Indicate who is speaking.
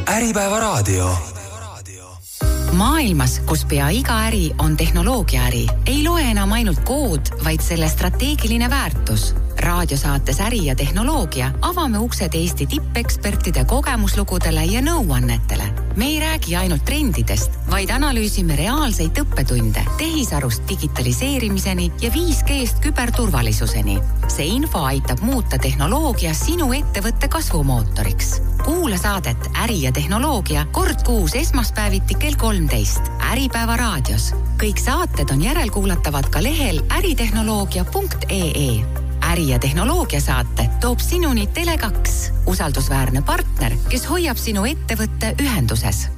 Speaker 1: Äripäevaraadio.
Speaker 2: Maailmas, kus pea iga äri on tehnoloogiaäri, ei loe enam ainult kood, vaid selle strateegiline väärtus. Raadiosaates Äri ja tehnoloogia avame uksed Eesti tippekspertide kogemuslugudele ja nõuannetele. Me ei räägi ainult trendidest, vaid analüüsime reaalseid õppetunde tehisarust digitaliseerimiseni ja 5G-st küberturvalisuseni. See info aitab muuta tehnoloogia sinu ettevõtte kasvumootoriks. Kuula saadet Äri ja tehnoloogia kord kuus esmaspäeviti kell 13 Äripäeva raadios. Kõik saated on järelkuulatavad ka lehel äritehnoloogia.ee. Äri ja tehnoloogia saate toob sinuni Tele2, usaldusväärne partner, kes hoiab sinu ettevõtte ühenduses.